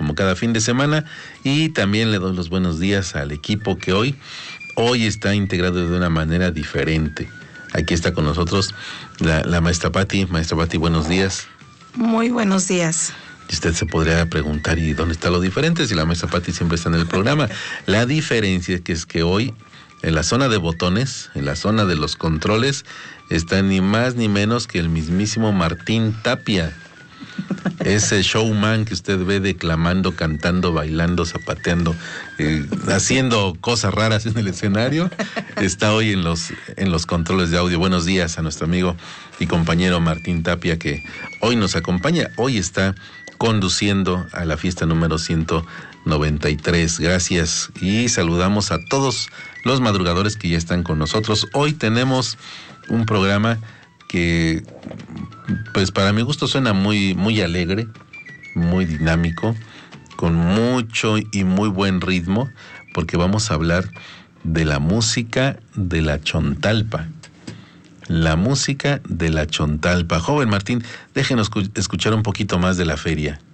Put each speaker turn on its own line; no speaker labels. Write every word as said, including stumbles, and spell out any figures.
como cada fin de semana, y también le doy los buenos días al equipo que hoy, hoy está integrado de una manera diferente. Aquí está con nosotros la, la maestra Pati. Maestra Pati, buenos días.
Muy buenos días.
Y usted se podría preguntar, ¿y dónde está lo diferente? Si la maestra Pati siempre está en el programa. La diferencia es que, es que hoy, en la zona de botones, en la zona de los controles, está ni más ni menos que el mismísimo Martín Tapia. Ese showman que usted ve declamando, cantando, bailando, zapateando, eh, haciendo cosas raras en el escenario, está hoy en los, en los controles de audio. Buenos días a nuestro amigo y compañero Martín Tapia, que hoy nos acompaña. Hoy está conduciendo a la fiesta número ciento noventa y tres. Gracias, y saludamos a todos los madrugadores que ya están con nosotros. Hoy tenemos un programa que, pues para mi gusto, suena muy, muy alegre, muy dinámico, con mucho y muy buen ritmo, porque vamos a hablar de la música de la Chontalpa. La música de la Chontalpa. Joven Martín, déjenos escuchar un poquito más de la feria.